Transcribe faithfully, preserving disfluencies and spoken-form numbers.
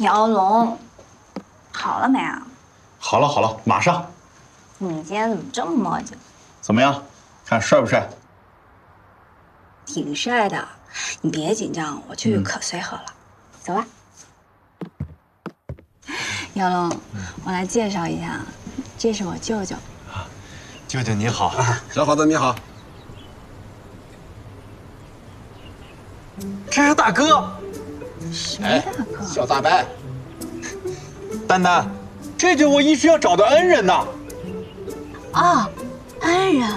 姚龙，好了没啊？ 好了好了，马上。 你今天怎么这么磨叽？ 怎么样？看帅不帅？ 挺帅的，你别紧张，我去可随和了。嗯、走吧。姚龙，我来介绍一下，这是我舅舅。 啊，舅舅你好， 啊、小伙子你好。 这是大哥。 谁大哥？ 小大白。 丹丹，这就是我一直要找的恩人呐。 啊，恩人。